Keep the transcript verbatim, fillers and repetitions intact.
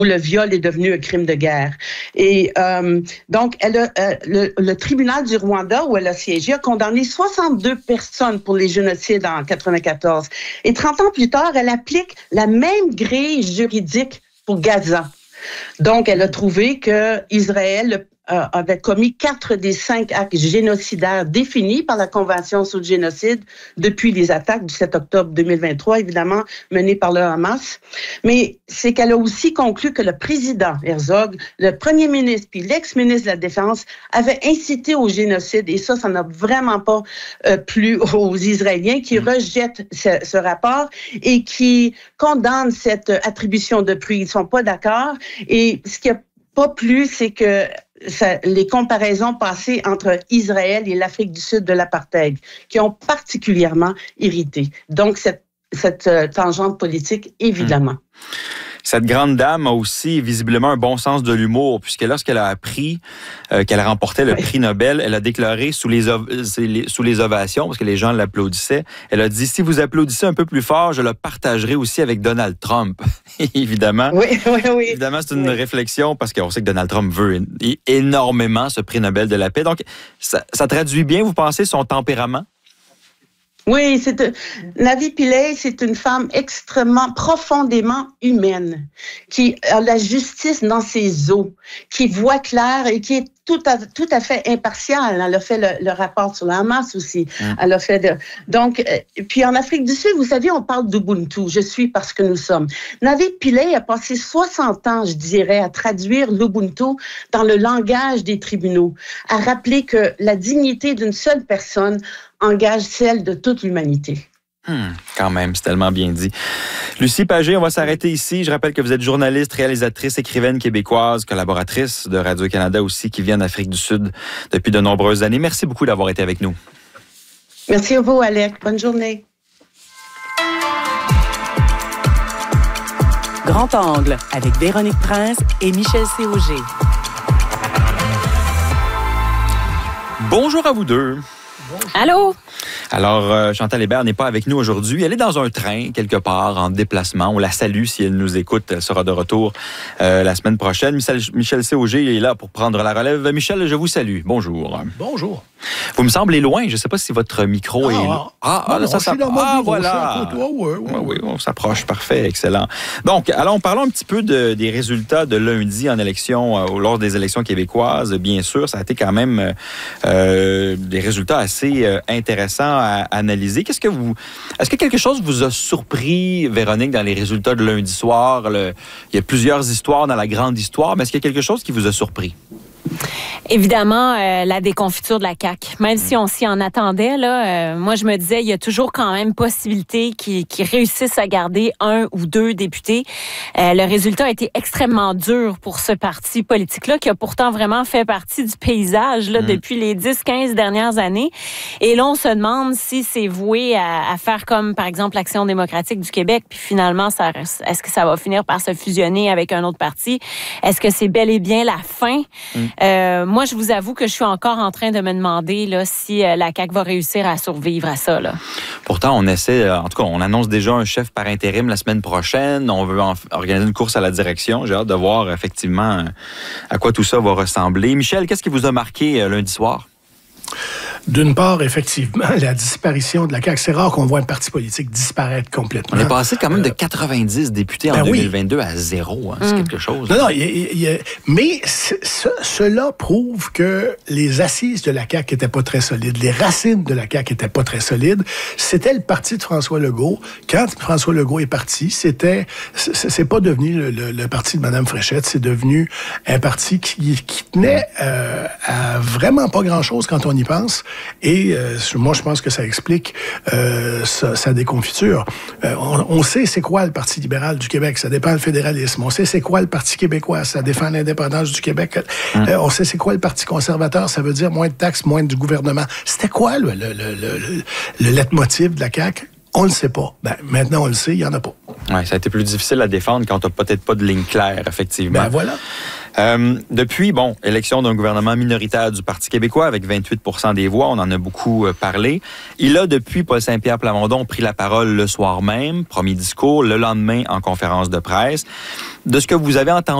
le viol est devenu un crime de guerre. Et euh, donc, elle a, euh, le, le tribunal du Rwanda, où elle a siégé, a condamné soixante-deux personnes pour les génocides en quatre-vingt-quatorze. Et trente ans plus tard, elle applique la même grille juridique pour Gaza. Donc, elle a trouvé que Israël euh, avait commis quatre des cinq actes génocidaires définis par la Convention sur le génocide depuis les attaques du sept octobre deux mille vingt-trois, évidemment, menées par le Hamas. Mais c'est qu'elle a aussi conclu que le président Herzog, le premier ministre puis l'ex-ministre de la Défense avaient incité au génocide. Et ça, ça n'a vraiment pas euh, plu aux Israéliens qui mmh. rejettent ce, ce rapport et qui condamnent cette attribution de prix. Ils ne sont pas d'accord. Et ce qui n'a pas plu, c'est que ça, les comparaisons passées entre Israël et l'Afrique du Sud de l'apartheid, qui ont particulièrement irrité. Donc, cette, cette euh, tangente politique, évidemment. Mmh. Cette grande dame a aussi visiblement un bon sens de l'humour, puisque lorsqu'elle a appris euh, qu'elle remportait le oui. prix Nobel, elle a déclaré sous les, ov- sous les ovations, parce que les gens l'applaudissaient, elle a dit « Si vous applaudissez un peu plus fort, je le partagerai aussi avec Donald Trump. » Évidemment, oui, oui, oui. évidemment, c'est une oui. réflexion, parce qu'on sait que Donald Trump veut énormément ce prix Nobel de la paix. Donc, ça, ça traduit bien, vous pensez, son tempérament? Oui, c'est Navi Pillay, c'est une femme extrêmement, profondément humaine, qui a la justice dans ses os, qui voit clair et qui est tout à, tout à fait impartiale. Elle a fait le, le rapport sur le Hamas aussi. Mmh. Elle a fait de, donc, euh, puis en Afrique du Sud, vous savez, on parle d'Ubuntu. Je suis parce que nous sommes. Navi Pillay a passé soixante ans, je dirais, à traduire l'Ubuntu dans le langage des tribunaux, à rappeler que la dignité d'une seule personne engage celle de toute l'humanité. Hum, quand même, c'est tellement bien dit. Lucie Pagé, on va s'arrêter ici. Je rappelle que vous êtes journaliste, réalisatrice, écrivaine québécoise, collaboratrice de Radio-Canada aussi, qui vient d'Afrique du Sud depuis de nombreuses années. Merci beaucoup d'avoir été avec nous. Merci à vous, Alec. Bonne journée. Grand Angle avec Véronique Prince et Michel Séauger. Bonjour à vous deux. Allô? Alors, euh, Chantal Hébert n'est pas avec nous aujourd'hui. Elle est dans un train, quelque part, en déplacement. On la salue si elle nous écoute. Elle sera de retour euh, la semaine prochaine. Michel, Michel Séauger est là pour prendre la relève. Michel, je vous salue. Bonjour. Bonjour. Vous me semblez loin. Je ne sais pas si votre micro ah, est... Ah, ah, ah, non, ça, ça... ah bureau, voilà. Toi, ouais, ouais. Oui, oui, on s'approche. Parfait, excellent. Donc, alors, parlons un petit peu de, des résultats de lundi en élection, euh, lors des élections québécoises. Bien sûr, ça a été quand même euh, des résultats assez euh, intéressants à analyser. Qu'est-ce que vous... Est-ce que quelque chose vous a surpris, Véronique, dans les résultats de lundi soir? Le... Il y a plusieurs histoires dans la grande histoire, mais est-ce qu'il y a quelque chose qui vous a surpris? Évidemment, euh, la déconfiture de la C A Q. Même si on s'y en attendait, là, euh, moi, je me disais, il y a toujours quand même possibilité qu'ils, qu'ils réussissent à garder un ou deux députés. Euh, le résultat a été extrêmement dur pour ce parti politique-là, qui a pourtant vraiment fait partie du paysage là, mmh. depuis les dix quinze dernières années. Et là, on se demande si c'est voué à, à faire comme, par exemple, l'Action démocratique du Québec, puis finalement, ça, est-ce que ça va finir par se fusionner avec un autre parti? Est-ce que c'est bel et bien la fin? Mmh. Euh, moi, je vous avoue que je suis encore en train de me demander là, si euh, la C A Q va réussir à survivre à ça. Là. Pourtant, on essaie, en tout cas, on annonce déjà un chef par intérim la semaine prochaine. On veut en, organiser une course à la direction. J'ai hâte de voir effectivement à quoi tout ça va ressembler. Michel, qu'est-ce qui vous a marqué euh, lundi soir? D'une part, effectivement, la disparition de la C A Q. C'est rare qu'on voit un parti politique disparaître complètement. On est passé quand même de quatre-vingt-dix députés ben en deux mille vingt-deux oui. à zéro. Hein, c'est mmh. quelque chose. Non, non, y a, y a, mais ce, cela prouve que les assises de la C A Q n'étaient pas très solides. Les racines de la C A Q n'étaient pas très solides. C'était le parti de François Legault. Quand François Legault est parti, c'était, c'est pas devenu le, le, le parti de Mme Fréchette, c'est devenu un parti qui, qui tenait euh, à vraiment pas grand-chose quand on y pense. Et euh, moi, je pense que ça explique euh, sa, sa déconfiture. Euh, on, on sait c'est quoi le Parti libéral du Québec, ça dépend le fédéralisme. On sait c'est quoi le Parti québécois, ça défend l'indépendance du Québec. Hum. Euh, on sait c'est quoi le Parti conservateur, ça veut dire moins de taxes, moins du gouvernement. C'était quoi le, le, le, le, le leitmotiv de la C A Q? On ne le sait pas. Ben, maintenant, on le sait, il n'y en a pas. Oui, ça a été plus difficile à défendre quand on n'a peut-être pas de ligne claire, effectivement. Ben voilà. Euh, depuis, bon, élection d'un gouvernement minoritaire du Parti québécois avec vingt-huit pour cent des voix, on en a beaucoup euh, parlé. Il a, depuis, Paul Saint-Pierre Plamondon, pris la parole le soir même, premier discours, le lendemain en conférence de presse. De ce que vous avez entendu